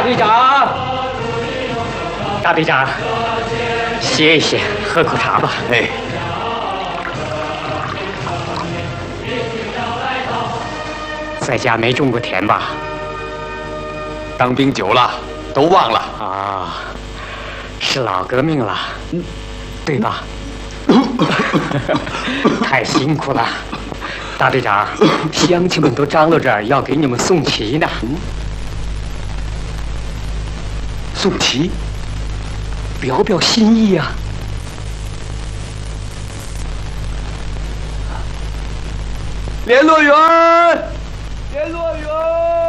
队长，大队长，歇一歇，喝口茶吧。 哎， 在家没种过田吧？ 当兵久了，都忘了啊，是老革命了，对吧？太辛苦了，大队长，乡亲们都张罗着要给你们送旗呢。 送旗， 表表心意呀。 联络员，联络员。